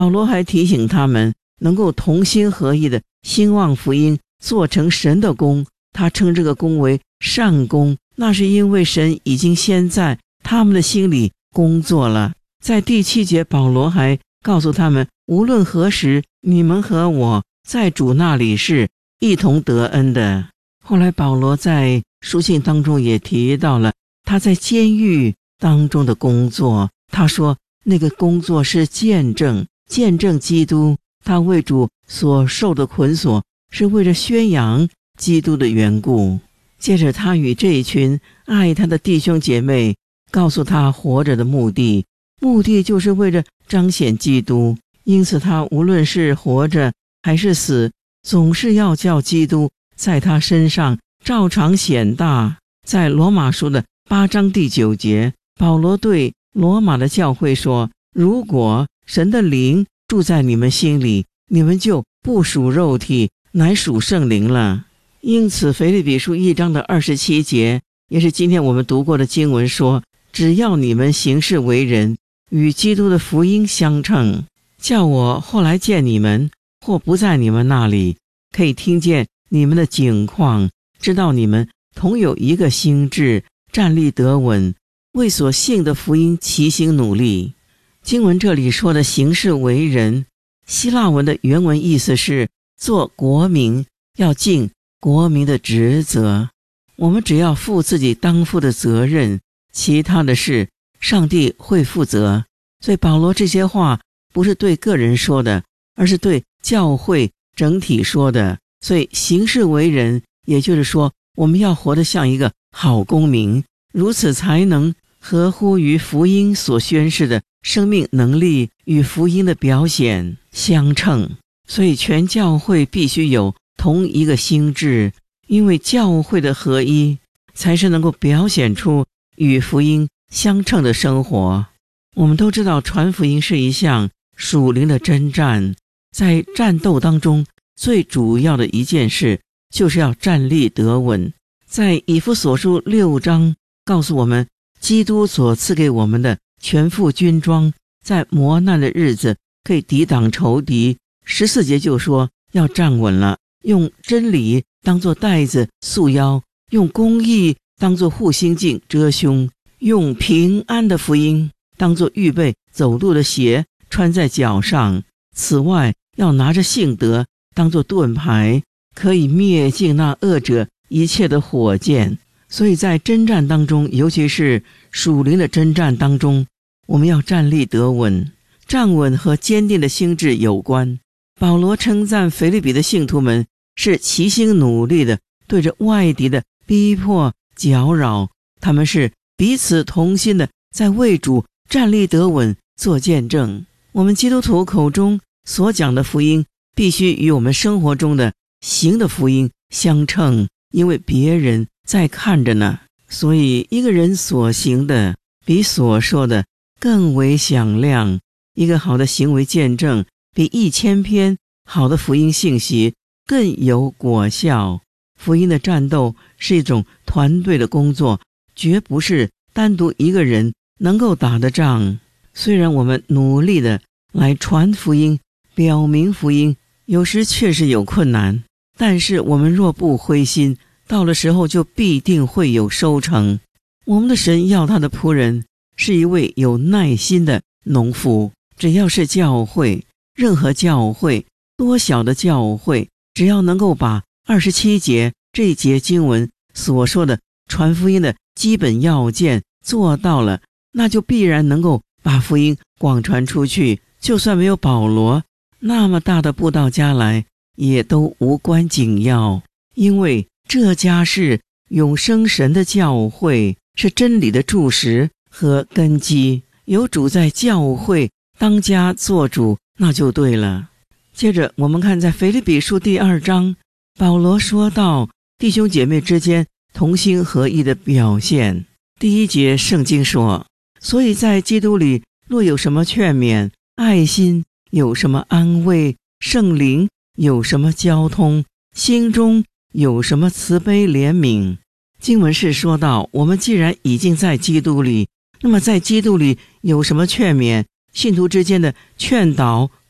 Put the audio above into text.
保罗还提醒他们能够同心合意的兴旺福音，做成神的工。他称这个工为善工，那是因为神已经先在他们的心里工作了。在第7节，保罗还告诉他们，无论何时，你们和我在主那里是一同得恩的。后来保罗在书信当中也提到了他在监狱当中的工作。他说那个工作是见证基督，他为主所受的捆锁是为了宣扬基督的缘故。接着他与这一群爱他的弟兄姐妹告诉他活着的目的就是为了彰显基督。因此他无论是活着还是死，总是要叫基督在他身上照常显大。在罗马书的8章第9节，保罗对罗马的教会说，如果神的灵住在你们心里，你们就不属肉体，乃属圣灵了。因此腓立比书1章的27节，也是今天我们读过的经文，说只要你们行事为人与基督的福音相称，叫我后来见你们或不在你们那里，可以听见你们的景况，知道你们同有一个心志，站立得稳，为所信的福音齐心努力。经文这里说的行事为人，希腊文的原文意思是做国民，要尽国民的职责。我们只要负自己当负的责任，其他的事上帝会负责。所以保罗这些话不是对个人说的，而是对教会整体说的。所以行事为人，也就是说我们要活得像一个好公民，如此才能合乎于福音所宣示的生命能力与福音的表现相称。所以全教会必须有同一个心志，因为教会的合一才是能够表现出与福音相称的生活。我们都知道传福音是一项属灵的征战，在战斗当中最主要的一件事就是要站立得稳。在以弗所书6章告诉我们，基督所赐给我们的全副军装，在磨难的日子可以抵挡仇敌。14节就说要站稳了，用真理当作带子束腰，用公义当作护心镜遮胸，用平安的福音当作预备走路的鞋穿在脚上。此外要拿着信德当作盾牌，可以灭尽那恶者一切的火箭。所以在征战当中，尤其是属灵的征战当中，我们要站立得稳。站稳和坚定的心志有关。保罗称赞腓立比的信徒们是齐心努力的，对着外敌的逼迫搅扰，他们是彼此同心的，在为主站立得稳做见证。我们基督徒口中所讲的福音必须与我们生活中的行的福音相称，因为别人在看着呢。所以一个人所行的比所说的更为响亮，一个好的行为见证比1000篇好的福音信息更有果效。福音的战斗是一种团队的工作，绝不是单独一个人能够打的仗。虽然我们努力的来传福音，表明福音，有时确实有困难，但是我们若不灰心，到了时候就必定会有收成。我们的神要他的仆人是一位有耐心的农夫。只要是教会，任何教会，多小的教会，只要能够把27节这一节经文所说的传福音的基本要件做到了，那就必然能够把福音广传出去。就算没有保罗那么大的布道家来，也都无关紧要，因为这家是永生神的教会，是真理的柱石和根基。有主在教会当家做主，那就对了。接着我们看在腓立比书第2章，保罗说到弟兄姐妹之间同心合意的表现。第1节圣经说，所以在基督里若有什么劝勉，爱心有什么安慰，圣灵有什么交通，心中有什么慈悲怜悯。经文是说到，我们既然已经在基督里，那么在基督里有什么劝勉，信徒之间的劝导